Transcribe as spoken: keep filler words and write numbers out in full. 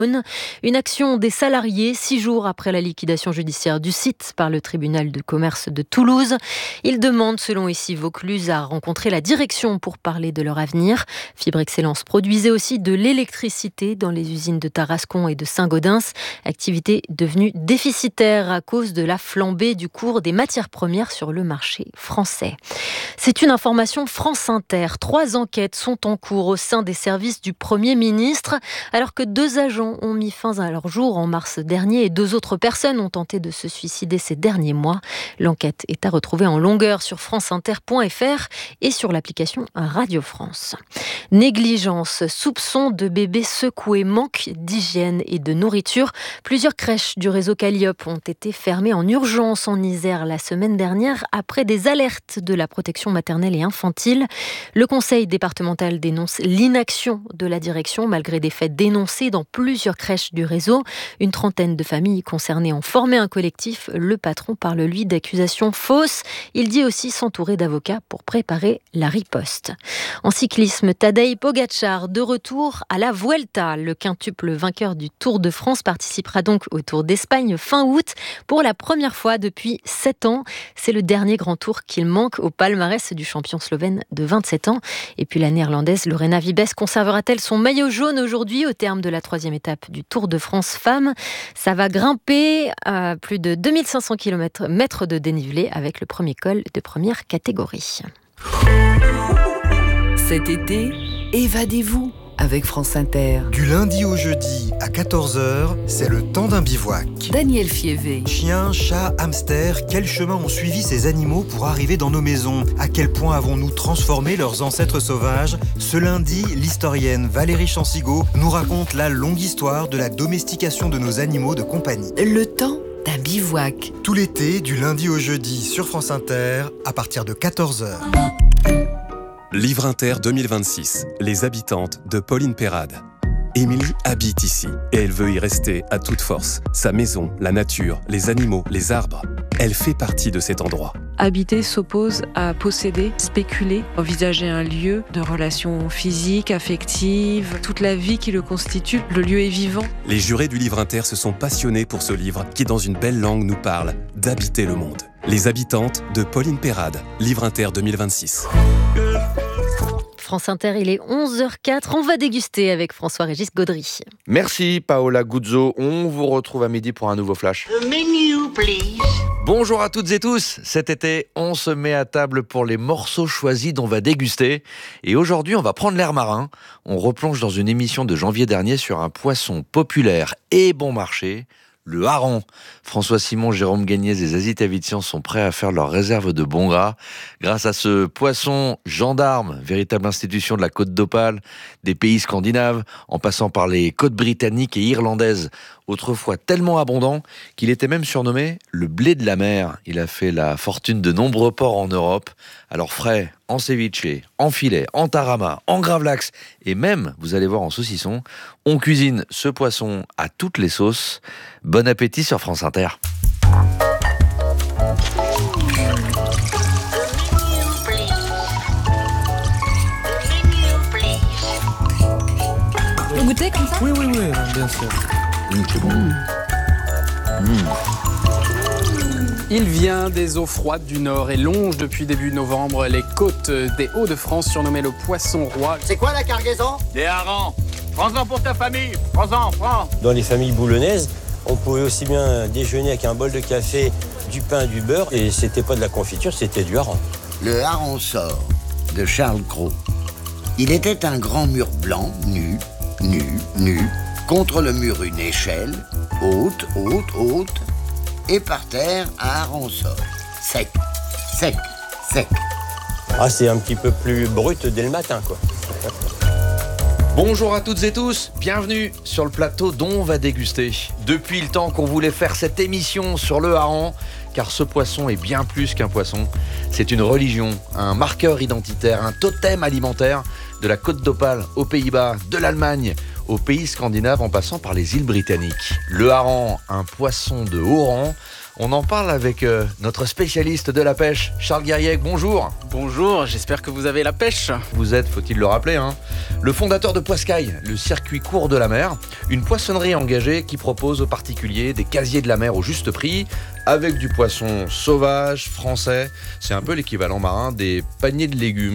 Une action des salariés, six jours après la liquidation judiciaire du site par le tribunal de commerce de Toulouse. Ils demandent, selon ici Vaucluse, à rencontrer la direction pour parler de leur avenir. Fibre Excellence produisait aussi de l'électricité dans les usines de Tarascon et de Saint-Gaudens, activité devenue déficitaire à cause de la flambée du cours des matières premières sur le marché français. C'est une information France Inter. Trois enquêtes sont en cours au sein des services du Premier ministre, alors que deux agents ont mis fin à leur jour en mars dernier et deux autres personnes ont tenté de se suicider ces derniers mois. L'enquête est à retrouver en longueur sur franceinter point f r et sur l'application Radio France. Négligence, soupçon de bébés secoués, manque d'hygiène et de nourriture. Plusieurs crèches du réseau Calliope ont été fermées en urgence en Isère la semaine dernière après des alertes de la protection maternelle et infantile. Le conseil départemental dénonce l'inaction de la direction malgré des faits dénoncés dans plusieurs crèches du réseau. Une trentaine de familles concernées ont formé un collectif. Le patron parle, lui, d'accusations fausses. Il dit aussi s'entourer d'avocats pour préparer la riposte. En cyclisme, Tadej Pogačar de retour à la Vuelta. Le quintuple vainqueur du Tour de France participera donc au Tour d'Espagne fin août pour la première fois depuis sept ans. C'est le dernier grand tour qu'il manque au palmarès du champion slovène de vingt-sept ans. Et puis la néerlandaise Lorena Wiebes conservera-t-elle son maillot jaune aujourd'hui au terme de la troisième étape du Tour de France Femmes? Ça va grimper à plus de deux mille cinq cents kilomètres mètres de dénivelé avec le premier col de première catégorie. Cet été, évadez-vous avec France Inter. Du lundi au jeudi à quatorze heures, c'est le temps d'un bivouac. Daniel Fievé. Chiens, chats, hamsters, quel chemin ont suivi ces animaux pour arriver dans nos maisons? À quel point avons-nous transformé leurs ancêtres sauvages? Ce lundi, l'historienne Valérie Chansigo nous raconte la longue histoire de la domestication de nos animaux de compagnie. Le temps d'un bivouac. Tout l'été, du lundi au jeudi sur France Inter, à partir de quatorze heures. Livre Inter deux mille vingt-six, Les habitantes de Pauline Perrade. Émilie habite ici et elle veut y rester à toute force. Sa maison, la nature, les animaux, les arbres. Elle fait partie de cet endroit. Habiter s'oppose à posséder, spéculer, envisager un lieu de relations physiques, affectives, toute la vie qui le constitue. Le lieu est vivant. Les jurés du Livre Inter se sont passionnés pour ce livre qui, dans une belle langue, nous parle d'habiter le monde. Les habitantes de Pauline Perrade. Livre Inter deux mille vingt-six. France Inter, il est onze heures quatre. On va déguster avec François-Régis Gaudry. Merci Paola Guzzo. On vous retrouve à midi pour un nouveau flash. The menu, please. Bonjour à toutes et tous. Cet été, on se met à table pour les morceaux choisis dont on va déguster. Et aujourd'hui, on va prendre l'air marin. On replonge dans une émission de janvier dernier sur un poisson populaire et bon marché, le hareng. François Simon, Jérôme Gagnez et Zazie Tavitian sont prêts à faire leur réserve de bon gras. Grâce à ce poisson gendarme, véritable institution de la côte d'Opale, des pays scandinaves, en passant par les côtes britanniques et irlandaises, autrefois tellement abondant qu'il était même surnommé le blé de la mer. Il a fait la fortune de nombreux ports en Europe. Alors frais, en ceviche, en filet, en tarama, en gravlax et même, vous allez voir, en saucisson, on cuisine ce poisson à toutes les sauces. Bon appétit sur France Inter. Vous goûtez comme ça? Oui, oui, oui, bien sûr. Mmh, c'est bon. Mmh. Il vient des eaux froides du Nord et longe depuis début novembre les côtes des Hauts-de-France, surnommé le poisson roi. C'est quoi la cargaison? Des harengs. Prends-en pour ta famille. Prends-en, prends. Dans les familles boulonnaises, on pouvait aussi bien déjeuner avec un bol de café, du pain, du beurre, et c'était pas de la confiture, c'était du hareng. Le hareng sort de Charles Cros. Il était un grand mur blanc, nu, nu, nu, contre le mur une échelle, haute, haute, haute, et par terre un hareng sort. Sec, sec, sec. Ah, c'est un petit peu plus brut dès le matin, quoi. Bonjour à toutes et tous, bienvenue sur le plateau dont on va déguster. Depuis le temps qu'on voulait faire cette émission sur le hareng, car ce poisson est bien plus qu'un poisson. C'est une religion, un marqueur identitaire, un totem alimentaire de la côte d'Opale aux Pays-Bas, de l'Allemagne aux pays scandinaves en passant par les îles britanniques. Le hareng, un poisson de haut rang, On en parle avec euh, notre spécialiste de la pêche, Charles Guiriec. Bonjour. Bonjour, j'espère que vous avez la pêche. Vous êtes, faut-il le rappeler, hein, le fondateur de Poiscaille, le circuit court de la mer, une poissonnerie engagée qui propose aux particuliers des casiers de la mer au juste prix, avec du poisson sauvage, français. C'est un peu l'équivalent marin des paniers de légumes.